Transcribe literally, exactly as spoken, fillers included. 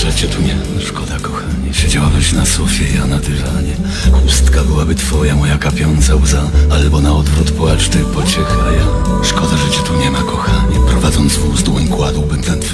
że cię tu nie... Szkoda, kochanie. Siedziałabyś na sofie, ja na dywanie. Chustka byłaby twoja, moja kapiąca łza. Albo na odwrót płacz, ty pociecha ja. Szkoda, że cię tu nie ma, kochanie. Prowadząc wóz, dłoń kładłbym na twym